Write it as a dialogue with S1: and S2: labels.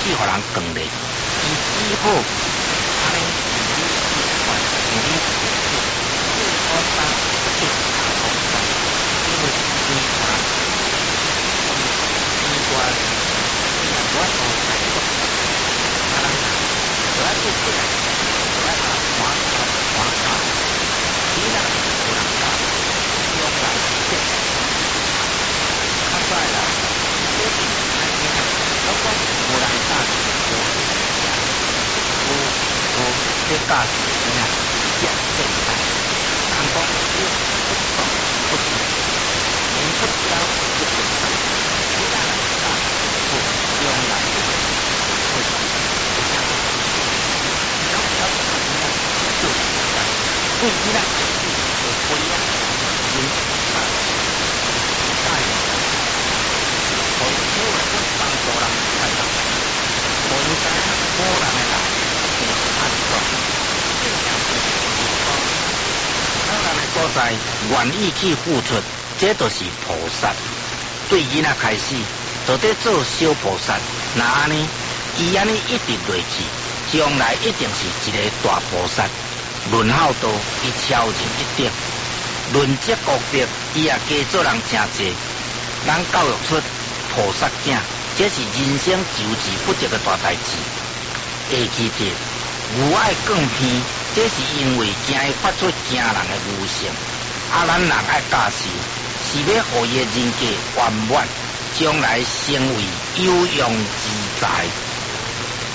S1: 使互人强烈，伊只好安尼因为这驾驶呢，也正常。但讲不行，连不交就正常。其他人驾驶不用来为什么？然后要怎么样？就是为伊拉就不一样，因啊，大人，所以因为我帮助人太大，我应该无人的人。所在愿意去付出，这就是菩萨。对囡仔开始，就得做小菩萨。那安尼，伊安尼一直落去，将来一定是一个大菩萨。论孝道，伊超前一点；论积功德，伊也加做人真济。咱教育出菩萨囝，这是人生求之不得的大代志。下记得。牛爱更偏，这是因为惊伊发出惊人的牛性。咱人爱教授，是要互伊的人格圆满，将来成为有用之才。